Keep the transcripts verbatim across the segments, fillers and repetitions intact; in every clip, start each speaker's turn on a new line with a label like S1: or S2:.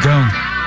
S1: go.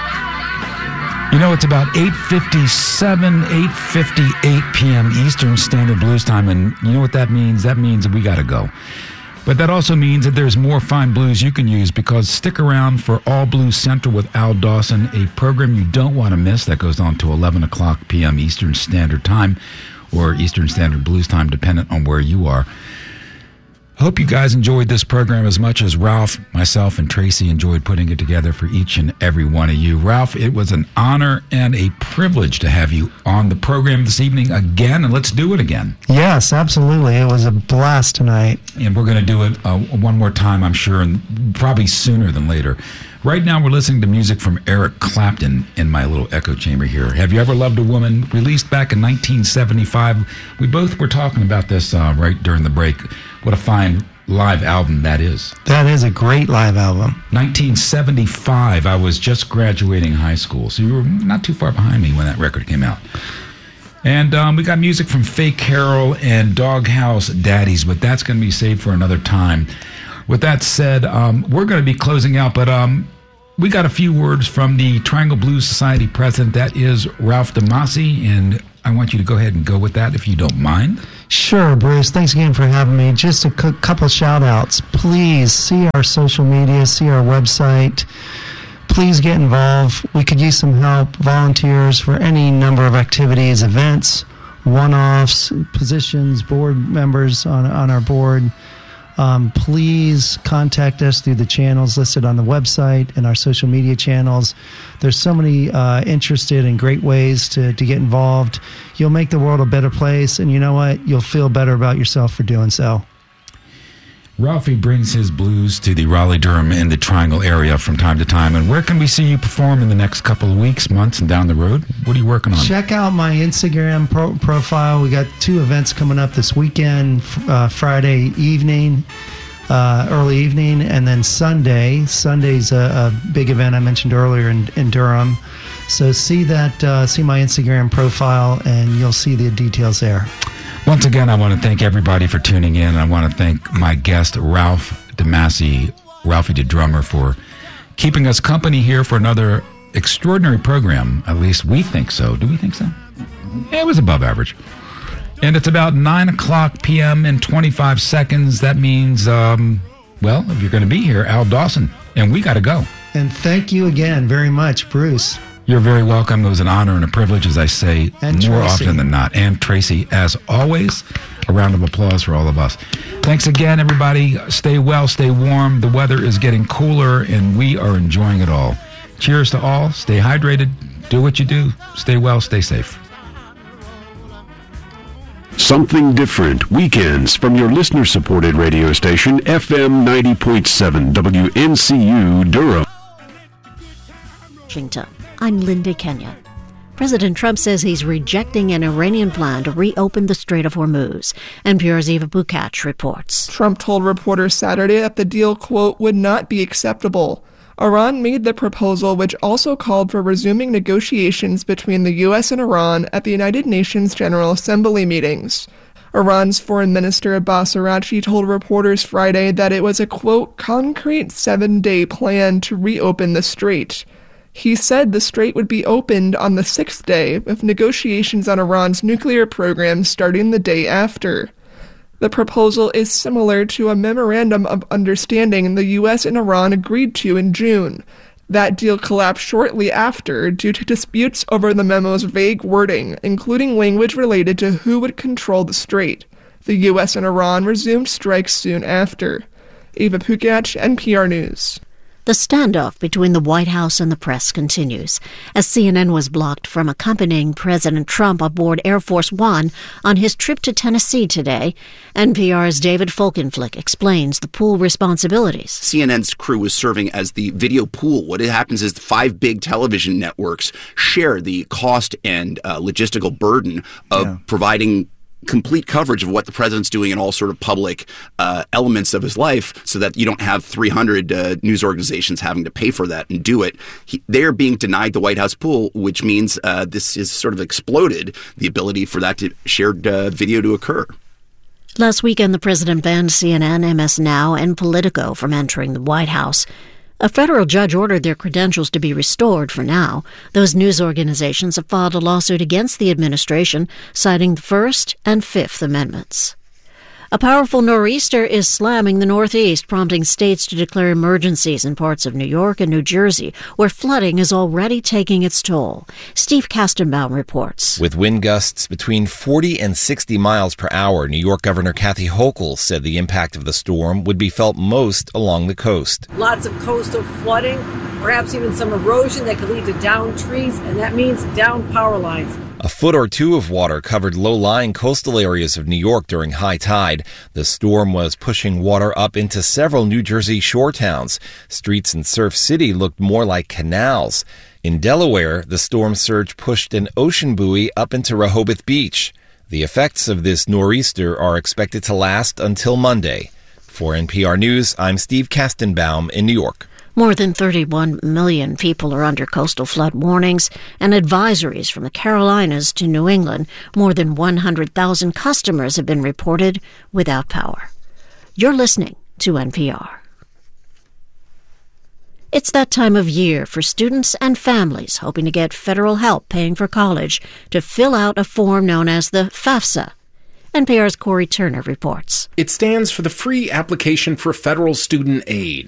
S1: You know, it's about eight fifty-seven, eight fifty-eight p.m. Eastern Standard Blues Time, and you know what that means? That means that we got to go. But that also means that there's more fine blues you can use, because stick around for All Blues Central with Al Dawson, a program you don't want to miss that goes on to eleven o'clock p.m. Eastern Standard Time, or Eastern Standard Blues Time, dependent on where you are. Hope you guys enjoyed this program as much as Ralph, myself, and Tracy enjoyed putting it together for each and every one of you. Ralph, it was an honor and a privilege to have you on the program this evening again, and let's do it again.
S2: Yes, absolutely. It was a blast tonight.
S1: And we're going to do it uh, one more time, I'm sure, and probably sooner than later. Right now, we're listening to music from Eric Clapton in my little echo chamber here. Have You Ever Loved a Woman? Released back in nineteen seventy-five. We both were talking about this uh, right during the break. What a fine live album that is.
S2: That is a great live album.
S1: nineteen seventy-five, I was just graduating high school, so you were not too far behind me when that record came out. And um, we got music from Faye Carroll and Doghouse Daddies, but that's going to be saved for another time. With that said, um, we're going to be closing out, but um, we got a few words from the Triangle Blues Society president. That is Ralph DeMasi, and I want you to go ahead and go with that if you don't mind.
S2: Sure, Bruce. Thanks again for having me. Just a c- couple shout-outs. Please see our social media, see our website. Please get involved. We could use some help, volunteers for any number of activities, events, one-offs, positions, board members on on our board. Um, please contact us through the channels listed on the website and our social media channels. There's so many uh, interested and great ways to, to get involved. You'll make the world a better place, and you know what? You'll feel better about yourself for doing so.
S1: Ralphie brings his blues to the Raleigh-Durham and the Triangle area from time to time. And where can we see you perform in the next couple of weeks, months, and down the road? What are you working on?
S2: Check out my Instagram pro- profile. We got two events coming up this weekend, uh, Friday evening, uh, early evening, and then Sunday. Sunday's a, a big event I mentioned earlier in, in Durham. So see that, uh, see my Instagram profile, and you'll see the details there.
S1: Once again, I want to thank everybody for tuning in. I want to thank my guest, Ralph DeMasi, Ralphie the Drummer, for keeping us company here for another extraordinary program. At least we think so. Do we think so? Yeah, it was above average. And it's about nine o'clock p.m. and twenty-five seconds. That means, um, well, if you're going to be here, Al Dawson, and we got to go.
S2: And thank you again very much, Bruce.
S1: You're very welcome. It was an honor and a privilege, as I say,
S2: and
S1: more
S2: Tracy.
S1: often than not. And Tracy, as always, a round of applause for all of us. Thanks again, everybody. Stay well, stay warm. The weather is getting cooler, and we are enjoying it all. Cheers to all. Stay hydrated. Do what you do. Stay well, stay safe.
S3: Something different. Weekends from your listener-supported radio station, F M ninety point seven W N C U Durham.
S4: Washington. I'm Linda Kenya. President Trump says he's rejecting an Iranian plan to reopen the Strait of Hormuz. N P R's Eva Bukach reports.
S5: Trump told reporters Saturday that the deal, quote, would not be acceptable. Iran made the proposal, which also called for resuming negotiations between the U S and Iran at the United Nations General Assembly meetings. Iran's Foreign Minister Abbas Araghchi told reporters Friday that it was a, quote, concrete seven-day plan to reopen the strait. He said the strait would be opened on the sixth day, with negotiations on Iran's nuclear program starting the day after. The proposal is similar to a memorandum of understanding the U S and Iran agreed to in June. That deal collapsed shortly after due to disputes over the memo's vague wording, including language related to who would control the strait. The U S and Iran resumed strikes soon after. Eva Bukach, N P R News.
S4: The standoff between the White House and the press continues, as C N N was blocked from accompanying President Trump aboard Air Force One on his trip to Tennessee today. N P R's David Folkenflik explains the pool responsibilities.
S6: C N N's crew was serving as the video pool. What happens is the five big television networks share the cost and uh, logistical burden of yeah. providing complete coverage of what the president's doing in all sort of public uh, elements of his life, so that you don't have three hundred uh, news organizations having to pay for that and do it. He, they're being denied the White House pool, which means uh, this has sort of exploded the ability for that to, shared uh, video to occur.
S4: Last weekend, the president banned C N N, M S Now, and Politico from entering the White House. A federal judge ordered their credentials to be restored for now. Those news organizations have filed a lawsuit against the administration, citing the First and Fifth Amendments. A powerful nor'easter is slamming the Northeast, prompting states to declare emergencies in parts of New York and New Jersey, where flooding is already taking its toll. Steve Kastenbaum reports.
S7: With wind gusts between forty and sixty miles per hour, New York Governor Kathy Hochul said the impact of the storm would be felt most along the coast.
S8: Lots of coastal flooding, perhaps even some erosion that could lead to downed trees, and that means downed power lines.
S7: A foot or two of water covered low-lying coastal areas of New York during high tide. The storm was pushing water up into several New Jersey shore towns. Streets in Surf City looked more like canals. In Delaware, the storm surge pushed an ocean buoy up into Rehoboth Beach. The effects of this nor'easter are expected to last until Monday. For N P R News, I'm Steve Kastenbaum in New York.
S4: More than thirty-one million people are under coastal flood warnings and advisories from the Carolinas to New England. More than one hundred thousand customers have been reported without power. You're listening to N P R. It's that time of year for students and families hoping to get federal help paying for college to fill out a form known as the FAFSA. N P R's Corey Turner reports.
S9: It stands for the Free Application for Federal Student Aid.